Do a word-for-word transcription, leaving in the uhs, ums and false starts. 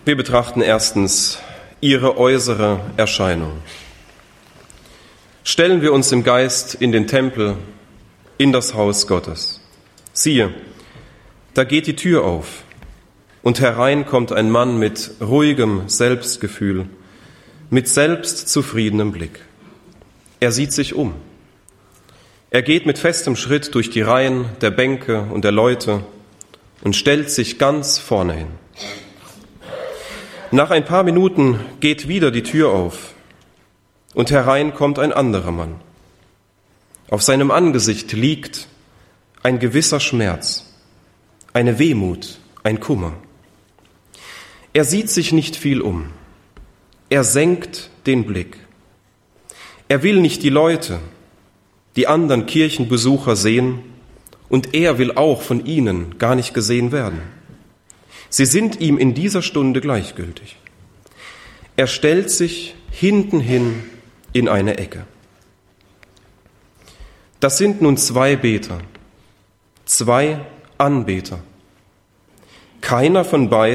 Wir betrachten erstens ihre äußere Erscheinung. Stellen wir uns im Geist in den Tempel, in das Haus Gottes. Siehe, da geht die Tür auf und herein kommt ein Mann mit ruhigem Selbstgefühl, mit selbstzufriedenem Blick. Er sieht sich um. Er geht mit festem Schritt durch die Reihen der Bänke und der Leute und stellt sich ganz vorne hin. Nach ein paar Minuten geht wieder die Tür auf und herein kommt ein anderer Mann. Auf seinem Angesicht liegt ein gewisser Schmerz, eine Wehmut, ein Kummer. Er sieht sich nicht viel um. Er senkt den Blick. Er will nicht die Leute, die anderen Kirchenbesucher sehen, und er will auch von ihnen gar nicht gesehen werden. Sie sind ihm in dieser Stunde gleichgültig. Er stellt sich hinten hin in eine Ecke. Das sind nun zwei Beter, zwei Anbeter. Keiner von beiden